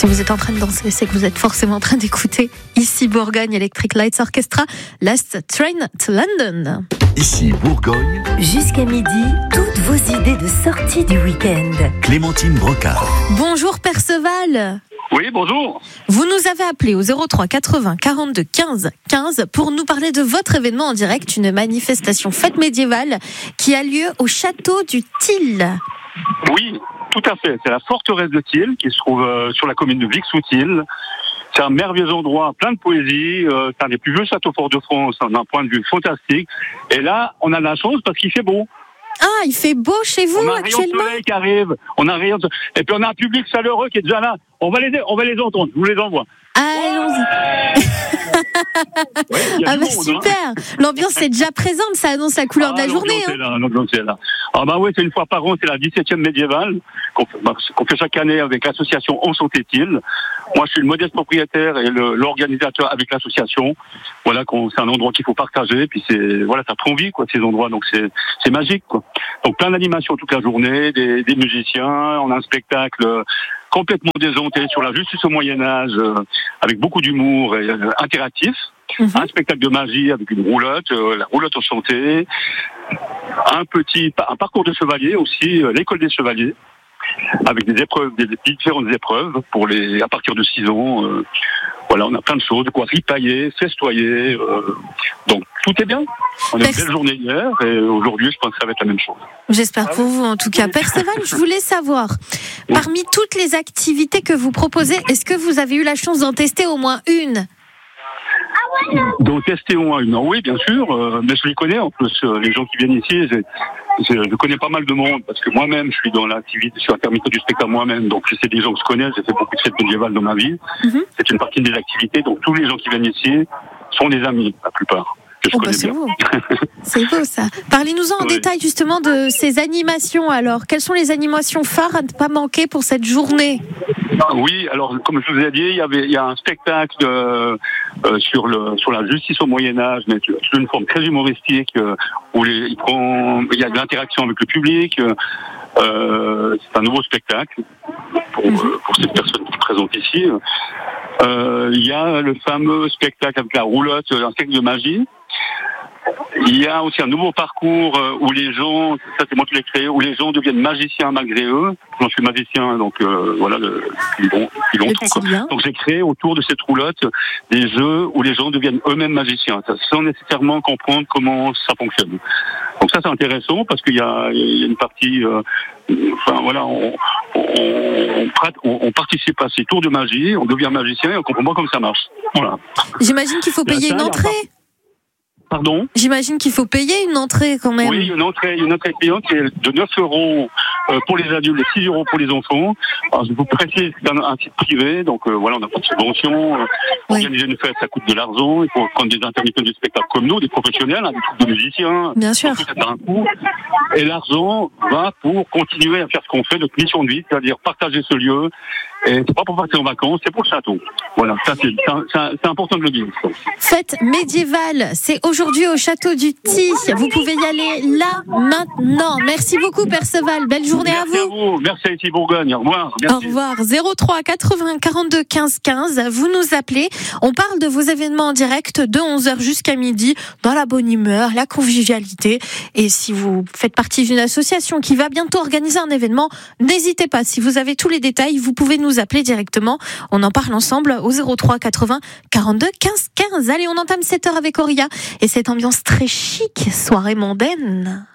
Si vous êtes en train de danser, c'est que vous êtes forcément en train d'écouter ici Bourgogne Electric Lights Orchestra, Last Train to London. Ici Bourgogne. Jusqu'à midi, toutes vos idées de sortie du week-end. Clémentine Brocard. Bonjour Perceval. Oui, bonjour. Vous nous avez appelé au 03 80 42 15 15 pour nous parler de votre événement en direct, une manifestation fête médiévale qui a lieu au château du Til. Oui, tout à fait. C'est la forteresse de Til qui se trouve sur la commune de Vix-sous-Til. C'est un merveilleux endroit, plein de poésie. C'est un des plus vieux châteaux forts de France, d'un point de vue fantastique. Et là, on a de la chance parce qu'il fait beau. Ah, il fait beau chez vous on a actuellement. Un rayon de soleil qui arrive. Et puis on a un public chaleureux qui est déjà là. On va les entendre. Je vous les envoie. Allons-y. Ouais, Ah bah monde, super. L'ambiance est déjà présente, ça annonce la couleur de la journée. L'ambiance est là. Ah bah oui, c'est une fois par an, c'est la 17e médiévale qu'on fait chaque année avec l'association Enchanté-Til. Moi, je suis le modeste propriétaire et l'organisateur avec l'association. Voilà, c'est un endroit qu'il faut partager. Puis ça prend vie, quoi, ces endroits. Donc c'est magique, quoi. Donc plein d'animations toute la journée, des musiciens. On a un spectacle complètement déjanté sur la justice au Moyen-Âge, avec beaucoup d'humour et interactif. Un spectacle de magie avec une roulotte, la roulotte enchantée. Un parcours de chevalier aussi, l'école des chevaliers, avec des différentes épreuves à partir de 6 ans. Voilà, on a plein de choses, de quoi ripailler, festoyer. Donc tout est bien. On a une belle journée hier et aujourd'hui, je pense que ça va être la même chose. J'espère pour vous en tout cas. Perceval, je voulais savoir, parmi toutes les activités que vous proposez, est-ce que vous avez eu la chance d'en tester au moins une ? Donc tester au moins une, oui bien sûr, mais je les connais en plus, les gens qui viennent ici, je connais pas mal de monde parce que moi-même je suis dans l'activité, je suis intermittent du spectacle moi-même, donc c'est des gens que je connais, j'ai fait beaucoup de fêtes médiévales dans ma vie, c'est une partie des activités, donc tous les gens qui viennent ici sont des amis, la plupart. C'est beau. C'est beau ça. Parlez-nous en détail justement de ces animations alors. Quelles sont les animations phares à ne pas manquer pour cette journée ? Oui, alors comme je vous ai dit, il y a un spectacle sur la justice au Moyen-Âge, mais sous une forme très humoristique, où il y a de l'interaction avec le public. C'est un nouveau spectacle pour ces personnes qui se présentent ici. Il y a le fameux spectacle avec la roulotte, un spectacle de magie. Il y a aussi un nouveau parcours où les gens, ça c'est moi qui l'ai créé, où les gens deviennent magiciens malgré eux. Moi je suis magicien, donc voilà, depuis longtemps. Quoi. Donc j'ai créé autour de cette roulotte des jeux où les gens deviennent eux-mêmes magiciens, sans nécessairement comprendre comment ça fonctionne. Donc ça c'est intéressant parce qu'il y a une partie, on participe à ces tours de magie, on devient magicien et on comprend pas comment ça marche. Voilà. J'imagine qu'il faut payer une entrée. Pardon ? J'imagine qu'il faut payer une entrée quand même. Oui, une entrée payante qui est de 9 € pour les adultes et 6 € pour les enfants. Alors, je vous précise que c'est un site privé, donc voilà, on n'a pas de subvention. Organiser une fête, ça coûte de l'argent. Il faut prendre des intermittents du spectacle comme nous, des professionnels, des troupes de musiciens. Bien sûr. Ça a un coût. Et l'argent va pour continuer à faire ce qu'on fait, notre mission de vie, c'est-à-dire partager ce lieu. Et c'est pas pour partir en vacances, c'est pour le château. Voilà, ça c'est important de le dire. Fête médiévale, c'est aujourd'hui au château du Til. Vous pouvez y aller là, maintenant. Merci beaucoup Perceval, belle journée à vous. Merci à ici Bourgogne, au revoir. Merci. Au revoir, 03 80 42 15 15, vous nous appelez. On parle de vos événements en direct de 11h jusqu'à midi, dans la bonne humeur, la convivialité. Et si vous faites partie d'une association qui va bientôt organiser un événement, n'hésitez pas, si vous avez tous les détails, vous pouvez nous appeler directement. On en parle ensemble au 03 80 42 15 15. Allez, on entame cette heure avec Auria et cette ambiance très chic, soirée mondaine.